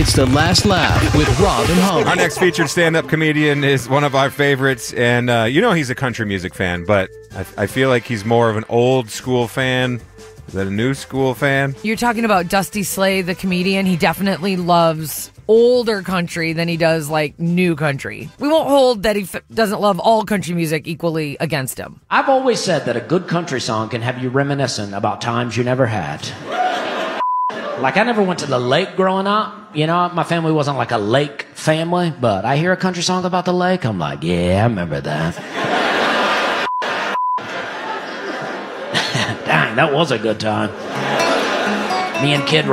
It's The Last Laugh with Rob and Holly. Our next featured stand-up comedian is one of our favorites, and he's a country music fan, but I feel like he's more of an old school fan than a new school fan. You're talking about Dusty Slade, the comedian. He definitely loves older country than he does, like, new country. We won't hold that he doesn't love all country music equally against him. I've always said that a good country song can have you reminiscent about times you never had. Like, I never went to the lake growing up. You know, my family wasn't like a lake family, but I hear a country song about the lake, I'm like, yeah, I remember that. Dang, that was a good time. Me and Kid